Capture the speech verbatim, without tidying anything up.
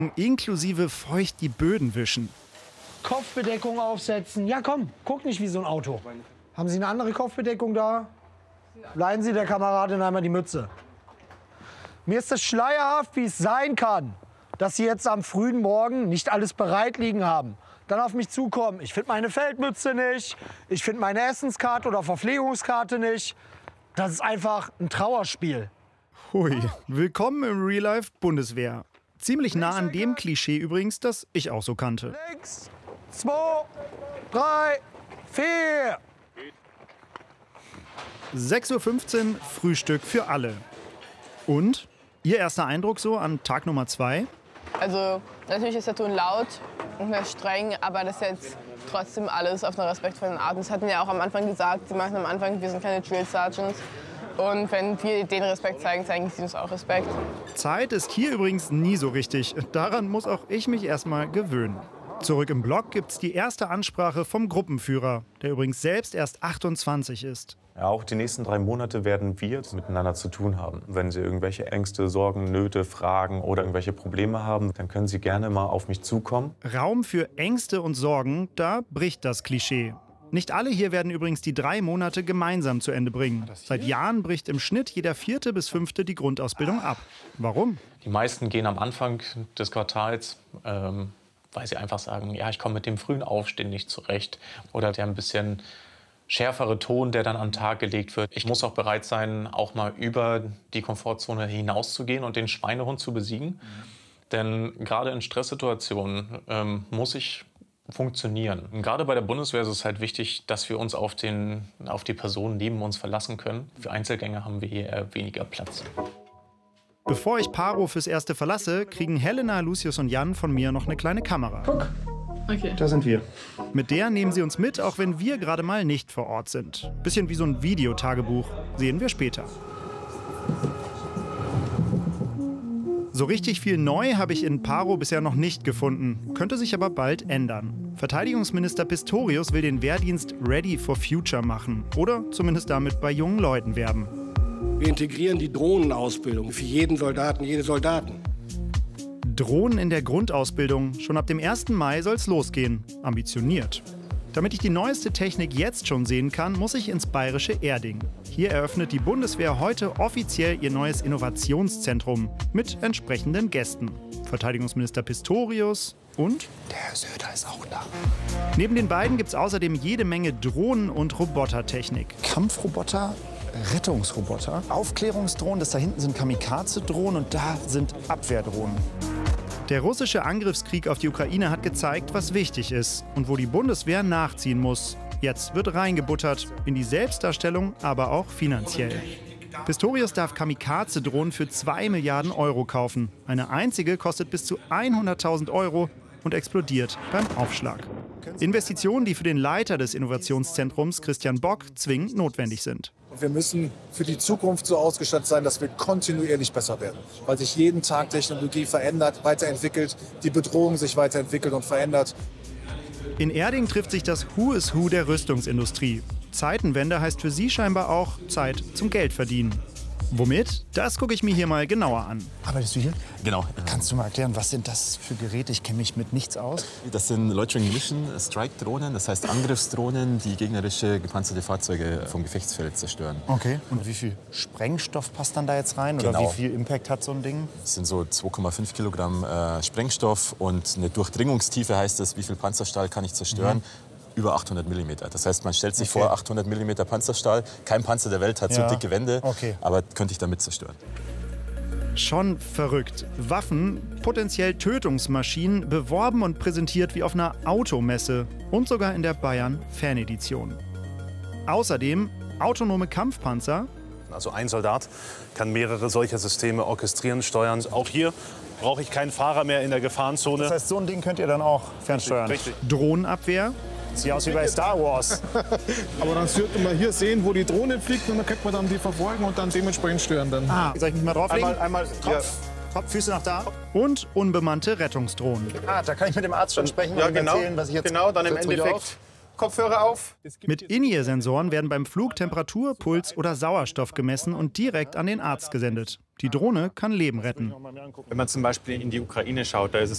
Inklusive feucht die Böden wischen. Kopfbedeckung aufsetzen. Ja, komm, guck nicht wie so ein Auto. Haben Sie eine andere Kopfbedeckung da? Leihen Sie der Kameradin einmal die Mütze. Mir ist es schleierhaft, wie es sein kann, dass Sie jetzt am frühen Morgen nicht alles bereit liegen haben. Dann auf mich zukommen. Ich finde meine Feldmütze nicht. Ich finde meine Essenskarte oder Verpflegungskarte nicht. Das ist einfach ein Trauerspiel. Hui, willkommen im Real Life Bundeswehr. Ziemlich nah an dem Klischee übrigens, das ich auch so kannte. Links, zwei, drei, vier. sechs Uhr fünfzehn, Frühstück für alle. Und? Ihr erster Eindruck so an Tag Nummer zwei? Also natürlich ist der Ton laut und streng, aber das ist jetzt trotzdem alles auf einer respektvollen Art. Das hatten ja auch am Anfang gesagt, sie machen am Anfang, wir sind keine Drill Sergeants. Und wenn wir den Respekt zeigen, zeigen sie uns auch Respekt. Zeit ist hier übrigens nie so richtig. Daran muss auch ich mich erstmal gewöhnen. Zurück im Block gibt's die erste Ansprache vom Gruppenführer, der übrigens selbst erst achtundzwanzig ist. Ja, auch die nächsten drei Monate werden wir miteinander zu tun haben. Wenn Sie irgendwelche Ängste, Sorgen, Nöte, Fragen oder irgendwelche Probleme haben, dann können Sie gerne mal auf mich zukommen. Raum für Ängste und Sorgen, da bricht das Klischee. Nicht alle hier werden übrigens die drei Monate gemeinsam zu Ende bringen. Seit Jahren bricht im Schnitt jeder vierte bis fünfte die Grundausbildung ab. Warum? Die meisten gehen am Anfang des Quartals, ähm, weil sie einfach sagen, ja, ich komme mit dem frühen Aufstehen nicht zurecht. Oder der ein bisschen schärfere Ton, der dann an den Tag gelegt wird. Ich muss auch bereit sein, auch mal über die Komfortzone hinauszugehen und den Schweinehund zu besiegen. Mhm. Denn gerade in Stresssituationen ähm, muss ich funktionieren. Und gerade bei der Bundeswehr ist es halt wichtig, dass wir uns auf, den, auf die Person neben uns verlassen können. Für Einzelgänger haben wir hier eher weniger Platz. Bevor ich Paro fürs Erste verlasse, kriegen Helena, Lucius und Jan von mir noch eine kleine Kamera. Guck. Okay. Da sind wir. Mit der nehmen sie uns mit, auch wenn wir gerade mal nicht vor Ort sind. Bisschen wie so ein Videotagebuch. Sehen wir später. So richtig viel neu habe ich in Paro bisher noch nicht gefunden. Könnte sich aber bald ändern. Verteidigungsminister Pistorius will den Wehrdienst Ready for Future machen. Oder zumindest damit bei jungen Leuten werben. Wir integrieren die Drohnenausbildung für jeden Soldaten, jede Soldaten. Drohnen in der Grundausbildung. Schon ab dem ersten Mai soll es losgehen. Ambitioniert. Damit ich die neueste Technik jetzt schon sehen kann, muss ich ins bayerische Erding. Hier eröffnet die Bundeswehr heute offiziell ihr neues Innovationszentrum mit entsprechenden Gästen. Verteidigungsminister Pistorius und Der Herr Söder ist auch da. Neben den beiden gibt es außerdem jede Menge Drohnen- und Robotertechnik. Kampfroboter, Rettungsroboter, Aufklärungsdrohnen, das da hinten sind Kamikaze-Drohnen und da sind Abwehrdrohnen. Der russische Angriffskrieg auf die Ukraine hat gezeigt, was wichtig ist und wo die Bundeswehr nachziehen muss. Jetzt wird reingebuttert, in die Selbstdarstellung, aber auch finanziell. Pistorius darf Kamikaze-Drohnen für zwei Milliarden Euro kaufen. Eine einzige kostet bis zu hunderttausend Euro und explodiert beim Aufschlag. Investitionen, die für den Leiter des Innovationszentrums, Christian Bock, zwingend notwendig sind. Wir müssen für die Zukunft so ausgestattet sein, dass wir kontinuierlich besser werden. Weil sich jeden Tag Technologie verändert, weiterentwickelt, die Bedrohung sich weiterentwickelt und verändert. In Erding trifft sich das Who is Who der Rüstungsindustrie. Zeitenwende heißt für sie scheinbar auch Zeit zum Geldverdienen. Womit? Das gucke ich mir hier mal genauer an. Arbeitest du hier? Genau. Kannst du mal erklären, was sind das für Geräte? Ich kenne mich mit nichts aus. Das sind Loitering Mission Strike Drohnen, das heißt Angriffsdrohnen, die gegnerische gepanzerte Fahrzeuge vom Gefechtsfeld zerstören. Okay. Und wie viel Sprengstoff passt dann da jetzt rein? Oder Genau. wie viel Impact hat so ein Ding? Das sind so zwei Komma fünf Kilogramm äh, Sprengstoff und eine Durchdringungstiefe heißt das, wie viel Panzerstahl kann ich zerstören? Mhm. Über achthundert Millimeter. Das heißt, man stellt sich Okay. vor, achthundert Millimeter Panzerstahl. Kein Panzer der Welt hat Ja. so dicke Wände, Okay. aber könnte ich damit zerstören. Schon verrückt. Waffen, potenziell Tötungsmaschinen, beworben und präsentiert wie auf einer Automesse und sogar in der Bayern-Fanedition. Außerdem autonome Kampfpanzer. Also ein Soldat kann mehrere solcher Systeme orchestrieren, steuern. Auch hier brauche ich keinen Fahrer mehr in der Gefahrenzone. Das heißt, so ein Ding könnt ihr dann auch fernsteuern? Richtig. Drohnenabwehr. Sieht aus wie bei Star Wars. Aber dann sollte man hier sehen, wo die Drohne fliegt und dann kann man dann die verfolgen und dann dementsprechend steuern. Dann. Ah, soll ich mich mal drauflegen? Einmal, einmal Kopf, Kopf, Füße nach da. Und unbemannte Rettungsdrohnen. Ah, da kann ich mit dem Arzt schon sprechen Ja, und genau. erzählen, was ich jetzt... Genau, dann im Setz ruhig Endeffekt auf. Kopfhörer auf. Mit In-Ear-Sensoren werden beim Flug Temperatur, Puls oder Sauerstoff gemessen und direkt an den Arzt gesendet. Die Drohne kann Leben retten. Wenn man zum Beispiel in die Ukraine schaut, da ist es